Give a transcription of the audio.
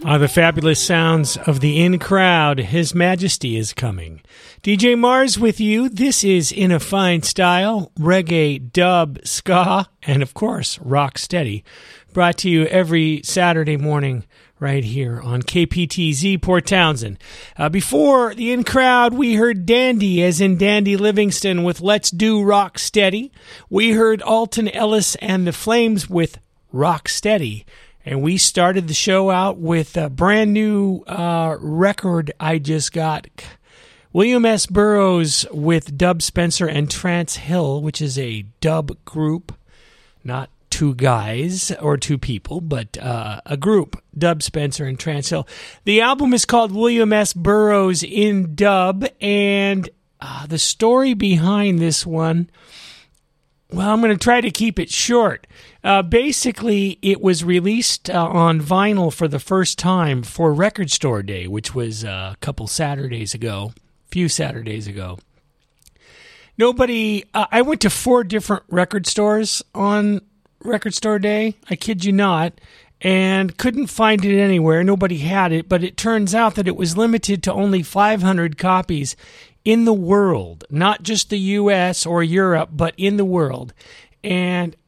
Are the fabulous sounds of the In Crowd. His Majesty is coming. DJ Mars with you. This is In a Fine Style, reggae, dub, ska, and of course, rock steady. Brought to you every Saturday morning right here on KPTZ Port Townsend. Before the In Crowd, we heard Dandy, as in Dandy Livingston, with Let's Do Rock Steady. We heard Alton Ellis and the Flames with Rock Steady. And we started the show out with a brand new record I just got. William S. Burroughs with Dub Spencer and Trance Hill, which is a dub group. Not two guys or two people, but a group. Dub Spencer and Trance Hill. The album is called William S. Burroughs in Dub. And the story behind this one, well, I'm going to try to keep it short. Basically, it was released on vinyl for the first time for Record Store Day, which was a few Saturdays ago. I went to 4 different record stores on Record Store Day, I kid you not, and couldn't find it anywhere. Nobody had it, but it turns out that it was limited to only 500 copies in the world, not just the U.S. or Europe, but in the world. And